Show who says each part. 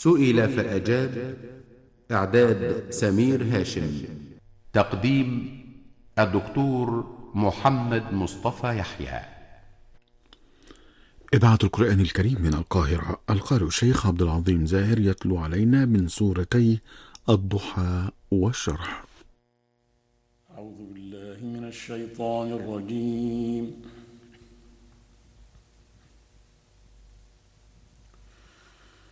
Speaker 1: سئل فأجاب. إعداد سمير هاشم. تقديم الدكتور محمد مصطفى يحيى.
Speaker 2: إذاعة القرآن الكريم من القاهرة. القارئ الشيخ عبد العظيم زاهر يتلو علينا من سورتي الضحى والشرح.
Speaker 3: أعوذ بالله من الشيطان الرجيم.